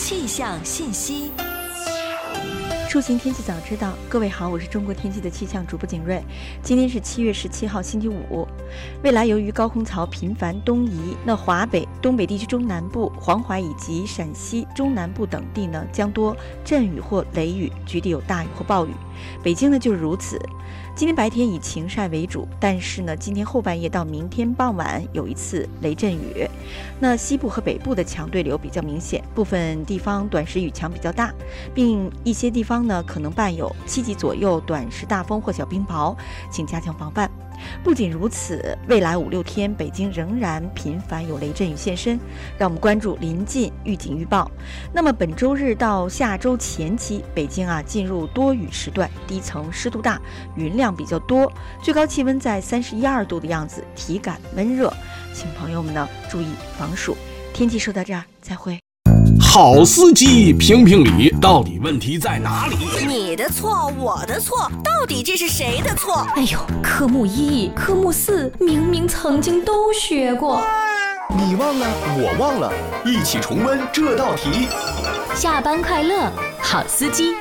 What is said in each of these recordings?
气象信息。 出行天气早知道，各位好，我是中国天气的气象主播景睿。今天是7月17号星期五。未来由于高空槽频繁东移，那华北、东北地区中南部、黄淮以及陕西中南部等地呢，将多阵雨或雷雨，局地有大雨或暴雨。北京呢就是如此。今天白天以晴晒为主，但是呢，今天后半夜到明天傍晚有一次雷阵雨。那西部和北部的强对流比较明显，部分地方短时雨强比较大，并一些地方呢可能伴有7级左右短时大风或小冰雹，请加强防范。不仅如此，未来5-6天，北京仍然频繁有雷阵雨现身，让我们关注临近预警预报。那么本周日到下周前期，北京进入多雨时段，低层湿度大，云量比较多，最高气温在31、2度的样子，体感闷热，请朋友们呢注意防暑。天气说到这儿，再会。 好司机评评理，到底问题在哪里？ 你的错，我的错，到底这是谁的错？ 哎呦，科目1、科目4明明曾经都学过， 你忘了，我忘了，一起重温这道题。 下班快乐，好司机。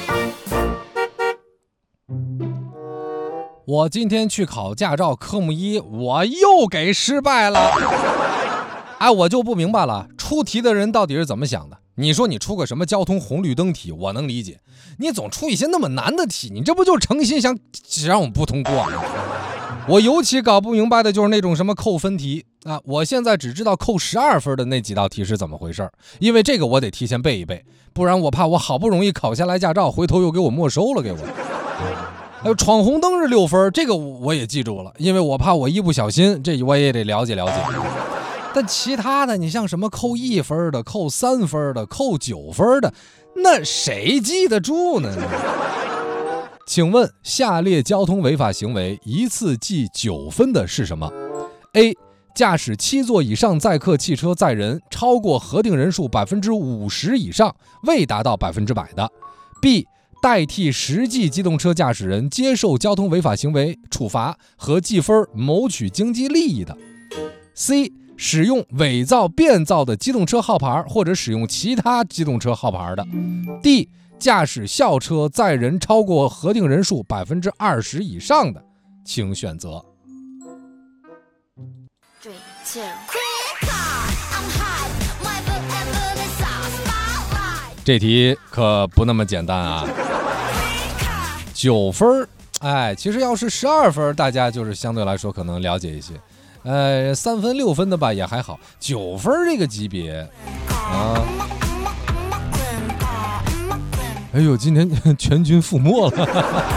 我今天去考驾照科目1，我又给失败了。我就不明白了，出题的人到底是怎么想的？你说你出个什么交通红绿灯题，我能理解，你总出一些那么难的题，你这不就诚心想让我们不通过吗？我尤其搞不明白的就是那种什么扣分题我现在只知道扣12分的那几道题是怎么回事，因为这个我得提前背一背，不然我怕我好不容易考下来驾照，回头又给我没收了给我。还有闯红灯是6分，这个我也记住了，因为我怕我一不小心，这我也得了解了解。但其他的，你像什么扣1分的、扣3分的、扣9分的，那谁记得住呢？请问下列交通违法行为一次记9分的是什么？ A. 驾驶7座以上载客汽车载人超过核定人数50%以上，未达到100%的。 B. 代替实际机动车驾驶人接受交通违法行为处罚和记分谋取经济利益的。 C. 使用伪造、变造的机动车号牌或者使用其他机动车号牌的。 D. 驾驶校车载人超过核定人数20%以上的，请选择。这题可不那么简单9分，其实要是12分，大家就是相对来说可能了解一些。3分6分的吧也还好，9分这个级别哎呦，今天全军覆没了。